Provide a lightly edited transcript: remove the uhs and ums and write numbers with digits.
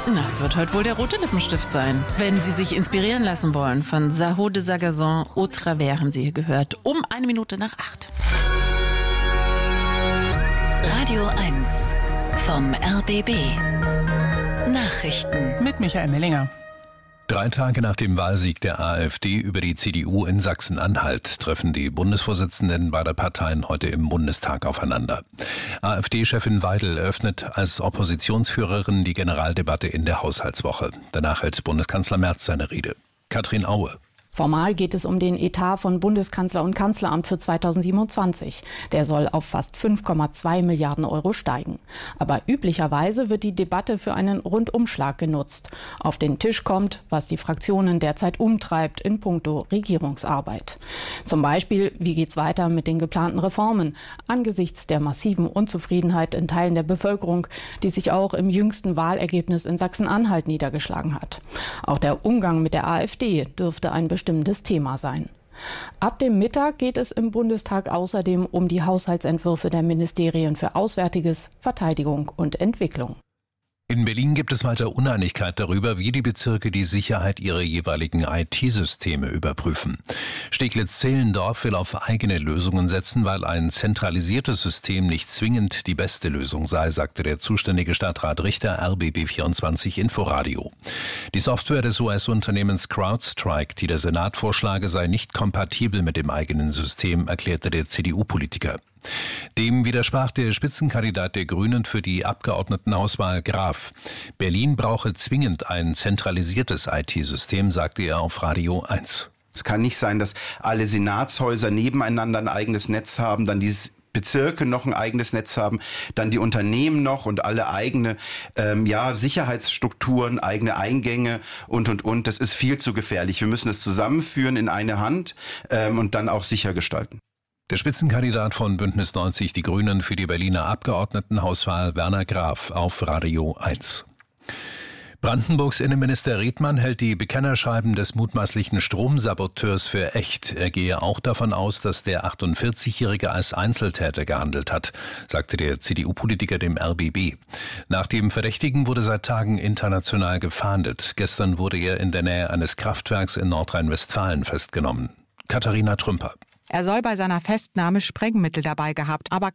Das wird heute wohl der rote Lippenstift sein. Wenn Sie sich inspirieren lassen wollen von Zaho de Sagazon, Au Travers haben Sie hier gehört. Um 8:01. Radio 1 vom RBB. Nachrichten mit Michael Mellinger. 3 Tage nach dem Wahlsieg der AfD über die CDU in Sachsen-Anhalt treffen die Bundesvorsitzenden beider Parteien heute im Bundestag aufeinander. AfD-Chefin Weidel eröffnet als Oppositionsführerin die Generaldebatte in der Haushaltswoche. Danach hält Bundeskanzler Merz seine Rede. Katrin Aue. Formal geht es um den Etat von Bundeskanzler und Kanzleramt für 2027. Der soll auf fast 5,2 Milliarden Euro steigen. Aber üblicherweise wird die Debatte für einen Rundumschlag genutzt. Auf den Tisch kommt, was die Fraktionen derzeit umtreibt in puncto Regierungsarbeit. Zum Beispiel, wie geht's weiter mit den geplanten Reformen angesichts der massiven Unzufriedenheit in Teilen der Bevölkerung, die sich auch im jüngsten Wahlergebnis in Sachsen-Anhalt niedergeschlagen hat. Auch der Umgang mit der AfD dürfte ein bestimmtes Thema sein. Ab dem Mittag geht es im Bundestag außerdem um die Haushaltsentwürfe der Ministerien für Auswärtiges, Verteidigung und Entwicklung. In Berlin gibt es weiter Uneinigkeit darüber, wie die Bezirke die Sicherheit ihrer jeweiligen IT-Systeme überprüfen. Steglitz-Zehlendorf will auf eigene Lösungen setzen, weil ein zentralisiertes System nicht zwingend die beste Lösung sei, sagte der zuständige Stadtrat Richter RBB24 Inforadio. Die Software des US-Unternehmens CrowdStrike, die der Senat vorschlage, sei nicht kompatibel mit dem eigenen System, erklärte der CDU-Politiker. Dem widersprach der Spitzenkandidat der Grünen für die Abgeordnetenhauswahl Graf. Berlin brauche zwingend ein zentralisiertes IT-System, sagte er auf Radio 1. Es kann nicht sein, dass alle Senatshäuser nebeneinander ein eigenes Netz haben, dann die Bezirke noch ein eigenes Netz haben, dann die Unternehmen noch und alle eigene Sicherheitsstrukturen, eigene Eingänge und. Das ist viel zu gefährlich. Wir müssen es zusammenführen in eine Hand und dann auch sicher gestalten. Der Spitzenkandidat von Bündnis 90 Die Grünen für die Berliner Abgeordnetenhauswahl Werner Graf auf Radio 1. Brandenburgs Innenminister Riedmann hält die Bekennerschreiben des mutmaßlichen Stromsaboteurs für echt. Er gehe auch davon aus, dass der 48-Jährige als Einzeltäter gehandelt hat, sagte der CDU-Politiker dem RBB. Nach dem Verdächtigen wurde seit Tagen international gefahndet. Gestern wurde er in der Nähe eines Kraftwerks in Nordrhein-Westfalen festgenommen. Katharina Trümper. Er soll bei seiner Festnahme Sprengmittel dabei gehabt, aber